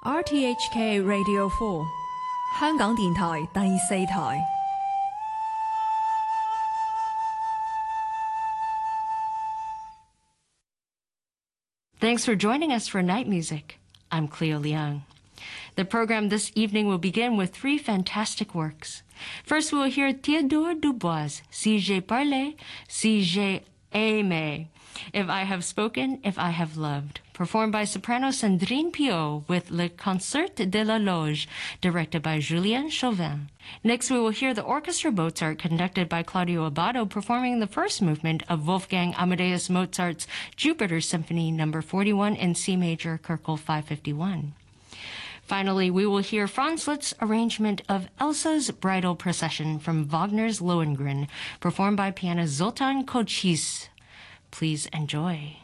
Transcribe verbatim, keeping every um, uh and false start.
R T H K Radio four 香港電台第四台。 Thanks for joining us for Night Music. I'm Cleo Liang. The program this evening will begin with three fantastic works. First, we'll hear Théodore Dubois' Si j'ai parlé, si j'ai aimé, If I Have Spoken, If I Have Loved, performed by soprano Sandrine Piot with Le Concert de la Loge, directed by Julien Chauvin. Next, we will hear the Orchestra Mozart, conducted by Claudio Abbado, performing the first movement of Wolfgang Amadeus Mozart's Jupiter Symphony number forty-one in C major, Köchel five fifty-one. Finally, we will hear Franz Liszt's arrangement of Elsa's Bridal Procession from Wagner's Lohengrin, performed by pianist Zoltan Kocsis. Please enjoy.